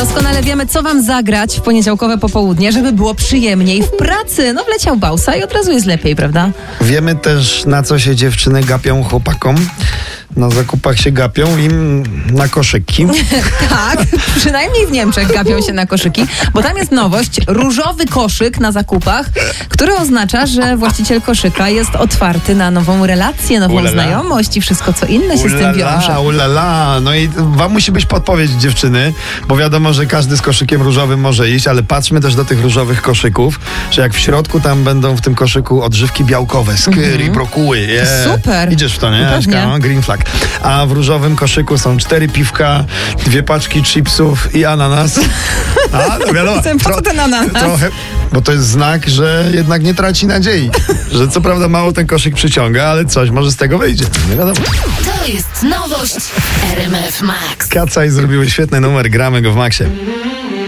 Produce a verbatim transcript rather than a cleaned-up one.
Doskonale wiemy, co wam zagrać w poniedziałkowe popołudnie, żeby było przyjemniej w pracy. No wleciał Bausa i od razu jest lepiej, prawda? Wiemy też, na co się dziewczyny gapią chłopakom. Na zakupach się gapią im na koszyki. Tak, przynajmniej w Niemczech gapią się na koszyki, bo tam jest nowość, różowy koszyk na zakupach, który oznacza, że właściciel koszyka jest otwarty na nową relację, nową Ulala. znajomość i wszystko, co inne się z tym Ulala, wiąże. ulala. No i wam musi być podpowiedź, dziewczyny, bo wiadomo, że każdy z koszykiem różowym może iść, ale patrzmy też do tych różowych koszyków, że jak w środku tam będą w tym koszyku odżywki białkowe, skyr i brokuły. Yeah. Super. Idziesz w to, nie? Pewnie. Aśka? No, green flag. A w różowym koszyku są cztery piwka, dwie paczki chipsów i ananas. A, no wiadomo. Ten po co ten ananas? Trochę, bo to jest znak, że jednak nie traci nadziei. Że co prawda mało ten koszyk przyciąga, ale coś może z tego wyjdzie. Nie wiadomo. To jest nowość w R M F Max. Kaca i zrobiły świetny numer, gramy go w Maxie.